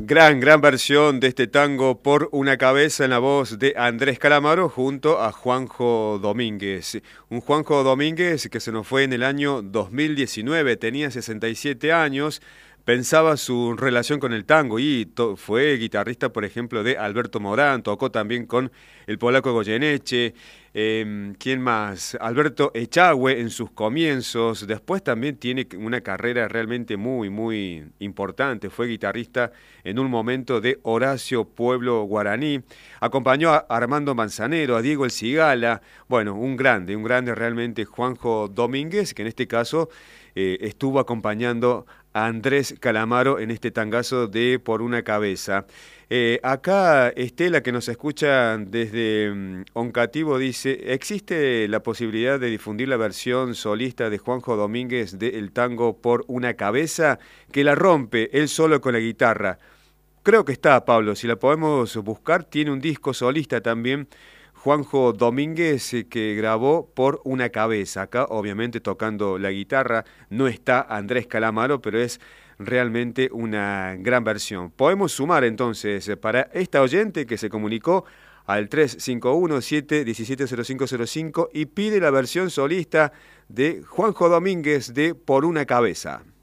Gran versión de este tango Por una cabeza en la voz de Andrés Calamaro junto a Juanjo Domínguez. Un Juanjo Domínguez que se nos fue en el año 2019, tenía 67 años, pensaba su relación con el tango y fue guitarrista, por ejemplo, de Alberto Morán, tocó también con el polaco Goyeneche. ¿Quién más? Alberto Echagüe en sus comienzos. Después también tiene una carrera realmente muy importante. Fue guitarrista en un momento de Horacio Pueblo Guaraní. Acompañó a Armando Manzanero, a Diego El Cigala. Bueno, un grande realmente, Juanjo Domínguez, que en este caso estuvo acompañando a Andrés Calamaro en este tangazo de Por una cabeza. Acá Estela, que nos escucha desde Oncativo, dice: ¿existe la posibilidad de difundir la versión solista de Juanjo Domínguez del tango Por una cabeza? Que la rompe él solo con la guitarra. Creo que está, Pablo, si la podemos buscar, tiene un disco solista también, Juanjo Domínguez, que grabó Por una cabeza. Acá, obviamente, tocando la guitarra, no está Andrés Calamaro, pero es realmente una gran versión. Podemos sumar entonces para esta oyente que se comunicó al 351-717-0505 y pide la versión solista de Juanjo Domínguez de Por una cabeza.